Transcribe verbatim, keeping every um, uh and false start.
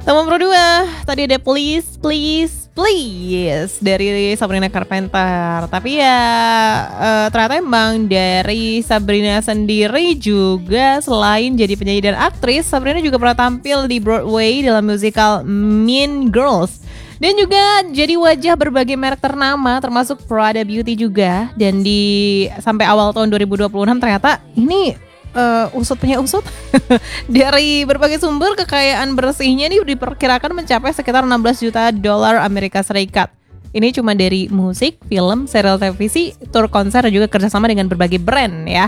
Sama nomor dua, tadi ada Please, Please, Please dari Sabrina Carpenter. Tapi ya uh, ternyata emang dari Sabrina sendiri juga selain jadi penyanyi dan aktris, Sabrina juga pernah tampil di Broadway dalam musical Mean Girls. Dan juga jadi wajah berbagai merek ternama termasuk Prada Beauty juga. Dan di sampai awal tahun dua ribu dua puluh enam ternyata ini uh, usut punya usut. Dari berbagai sumber kekayaan bersihnya ini diperkirakan mencapai sekitar enam belas juta dolar Amerika Serikat. Ini cuma dari musik, film, serial televisi, tur konser dan juga kerjasama dengan berbagai brand ya.